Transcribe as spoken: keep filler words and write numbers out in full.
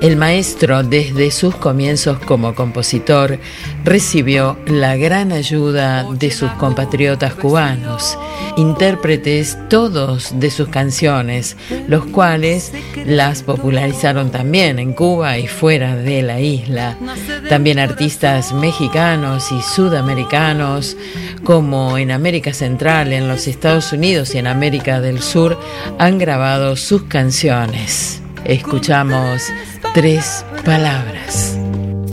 El maestro, desde sus comienzos como compositor, recibió la gran ayuda de sus compatriotas cubanos, intérpretes todos de sus canciones, los cuales las popularizaron también en Cuba y fuera de la isla. También artistas mexicanos y sudamericanos, como en América Central, en los Estados Unidos y en América del Sur, han grabado sus canciones. Escuchamos Tres Palabras.